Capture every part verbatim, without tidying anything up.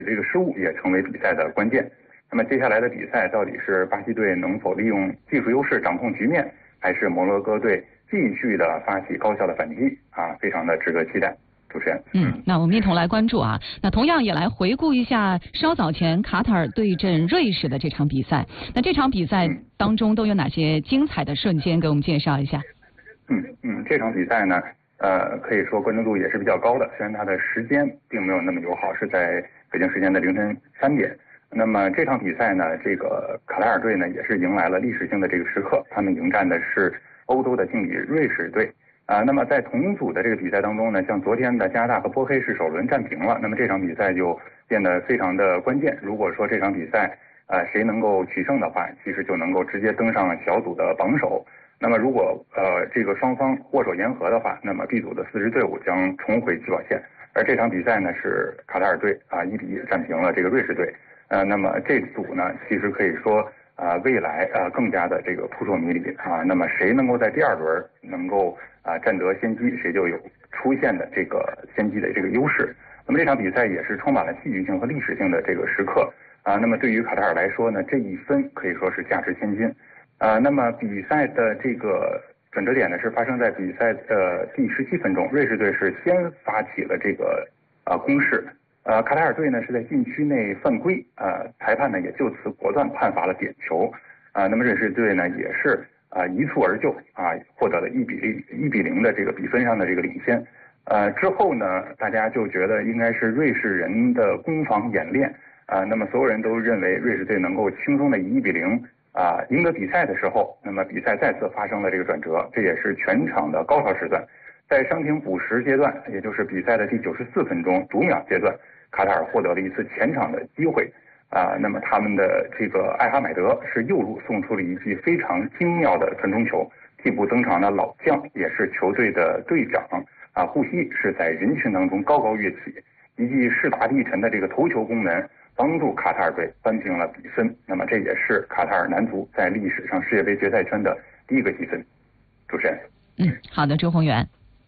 这个失误也成为比赛的关键。那么接下来的比赛到底是巴西队能否利用技术优势掌控局面，还是摩洛哥队继续的发起高效的反击啊？非常的值得期待。主持人， 嗯，那我们一同来关注啊。那同样也来回顾一下稍早前卡塔尔对阵瑞士的这场比赛。那这场比赛当中都有哪些精彩的瞬间，给我们介绍一下？ 嗯嗯，这场比赛呢，呃，可以说关注度也是比较高的，虽然它的时间并没有那么友好，是在北京时间的凌晨三点。那么这场比赛呢，这个卡塔尔队呢也是迎来了历史性的这个时刻，他们迎战的是欧洲的劲旅瑞士队。啊，那么在同组的这个比赛当中呢，像昨天的加拿大和波黑是首轮战平了，那么这场比赛就变得非常的关键。如果说这场比赛呃谁能够取胜的话，其实就能够直接登上小组的榜首。那么如果呃这个双方握手言和的话，那么 B 组的四支队伍将重回起跑线。而这场比赛呢是卡塔尔队啊一比一战平了这个瑞士队。呃，那么这组呢其实可以说啊、呃、未来啊、呃、更加的这个扑朔迷离啊。那么谁能够在第二轮能够啊，占得先机，谁就有出现的这个先机的这个优势。那么这场比赛也是充满了戏剧性和历史性的这个时刻啊。那么对于卡塔尔来说呢，这一分可以说是价值千金啊。那么比赛的这个转折点呢，是发生在比赛的第十七分钟，瑞士队是先发起了这个啊攻势，呃，卡塔尔队呢是在禁区内犯规，呃，裁判呢也就此果断判罚了点球啊。那么瑞士队呢也是。啊，一蹴而就啊，获得了一比零一比零的这个比分上的这个领先。呃，之后呢，大家就觉得应该是瑞士人的攻防演练啊。那么所有人都认为瑞士队能够轻松的以一比零啊赢得比赛的时候，那么比赛再次发生了这个转折，这也是全场的高潮时段。在伤停补时阶段，也就是比赛的第九十四分钟读秒阶段，卡塔尔获得了一次前场的机会。啊，那么他们的这个艾哈迈德是右路送出了一记非常精妙的传中球，替补登场的老将也是球队的队长啊，护膝是在人群当中高高跃起，一记势大力沉的这个头球攻门，帮助卡塔尔队扳平了比分。那么这也是卡塔尔男足在历史上世界杯决赛圈的第一个积分。主持人， 嗯，好的，周宏源。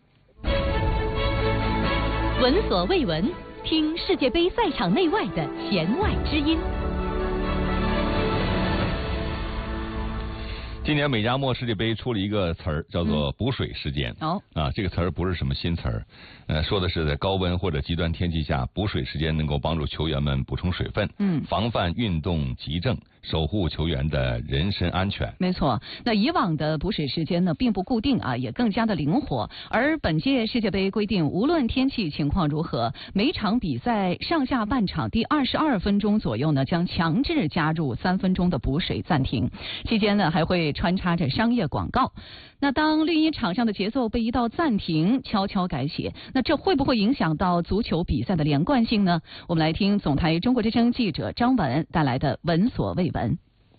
闻所未闻。听世界杯赛场内外的弦外之音。 今年美加墨世界杯出了一个词儿，叫做补水时间。 哦、 嗯，啊，这个词儿不是什么新词儿，呃，说的是在高温或者极端天气下，补水时间能够帮助球员们补充水分， 嗯， 防范运动急症，守护球员的人身安全。 没错，那以往的补水时间呢，并不固定啊，也更加的灵活。而本届世界杯规定，无论天气情况如何，每场比赛上下半场第二十二分钟左右呢，将强制加入三分钟的补水暂停，期间呢还会穿插着商业广告。那当另一场上的节奏被一道暂停悄悄改写，那这会不会影响到足球比赛的连贯性呢？我们来听总台中国之声记者张文带来的闻所未闻。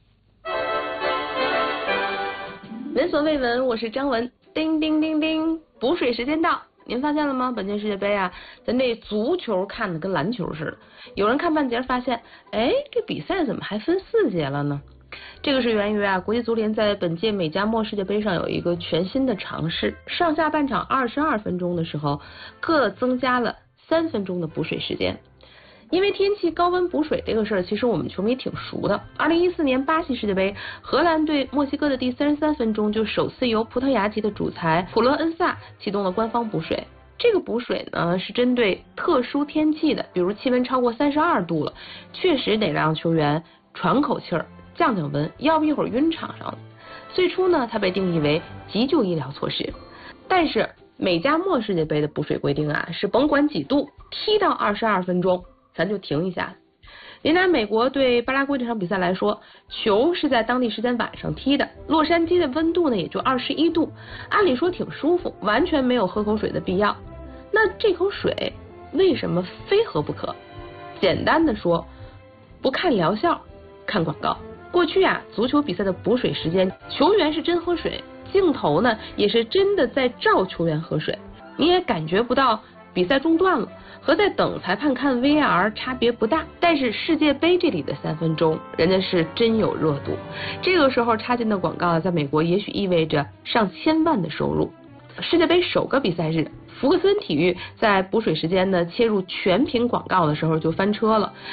闻所未闻，我是张文。叮叮叮叮，补水时间到。您发现了吗？本届世界杯啊，咱这足球看的跟篮球似的。有人看半截发现，哎，这比赛怎么还分四节了呢？这个是源于啊，国际足联在本届美加墨世界杯上有一个全新的尝试，上下半场二十二分钟的时候，各增加了三分钟的补水时间。因为天气高温补水这个事儿，其实我们球迷挺熟的。二零一四年巴西世界杯，荷兰对墨西哥的第三十三分钟，就首次由葡萄牙籍的主裁普罗恩萨启动了官方补水。这个补水呢，是针对特殊天气的，比如气温超过三十二度了，确实得让球员喘口气儿，降降温，要不一会儿晕场上了。最初呢，它被定义为急救医疗措施，但是美加墨世界杯的补水规定啊，是甭管几度，踢到二十二分钟。咱就停一下。您拿美国对巴拉圭这场比赛来说，球是在当地时间晚上踢的，洛杉矶的温度呢也就二十一度，按理说挺舒服，完全没有喝口水的必要。那这口水为什么非喝不可？简单的说，不看疗效，看广告。过去啊，足球比赛的补水时间，球员是真喝水，镜头呢也是真的在照球员喝水，你也感觉不到比赛中断了，和在等裁判看 V R 差别不大。但是世界杯这里的三分钟，人家是真有热度。这个时候插进的广告在美国也许意味着上千万的收入。 世界杯首个比赛日，福克森体育在补水时间呢切入全屏广告的时候就翻车了，